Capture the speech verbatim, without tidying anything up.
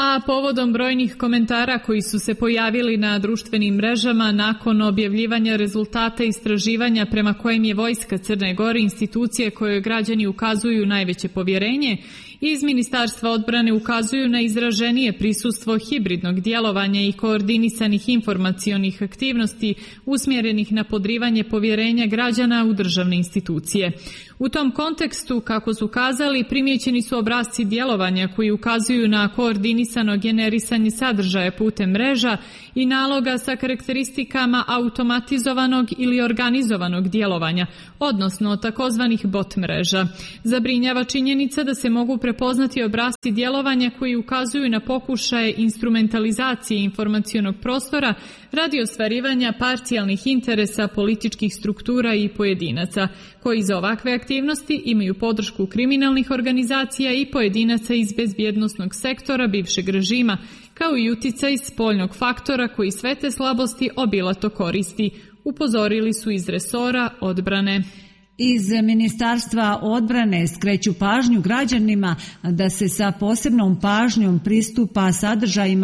a povodom brojnih komentara koji su se pojavili na društvenim mrežama nakon objavljivanja rezultata istraživanja prema kojem je Vojska Crne Gore institucije kojoj građani ukazuju najveće povjerenje, iz Ministarstva odbrane ukazuju na izraženije prisustvo hibridnog djelovanja i koordinisanih informacionih aktivnosti usmjerenih na podrivanje povjerenja građana u državne institucije. U tom kontekstu, kako su kazali, primijećeni su obrasci djelovanja koji ukazuju na koordinisano generisanje sadržaja putem mreža i naloga sa karakteristikama automatizovanog ili organizovanog djelovanja, odnosno takozvanih bot mreža. Zabrinjava činjenica da se mogu prepoznati obrasci djelovanja koji ukazuju na pokušaje instrumentalizacije informacionog prostora radi ostvarivanja parcijalnih interesa političkih struktura i pojedinaca, koji za ovakve aktivnosti imaju podršku kriminalnih organizacija i pojedinaca iz bezbjednosnog sektora bivšeg režima, kao i uticaj spoljnog faktora koji sve te slabosti obilato koristi, upozorili su iz resora odbrane. Iz Ministarstva odbrane skreću pažnju građanima da se sa posebnom pažnjom pristupa sadržajima